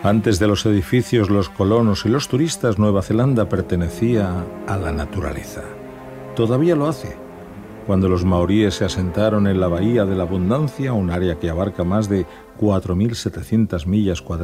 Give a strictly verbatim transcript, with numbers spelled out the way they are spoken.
Antes de los edificios, los colonos y los turistas, Nueva Zelanda pertenecía a la naturaleza. Todavía lo hace. Cuando los maoríes se asentaron en la Bahía de la Abundancia, un área que abarca más de cuatro mil setecientas millas cuadradas,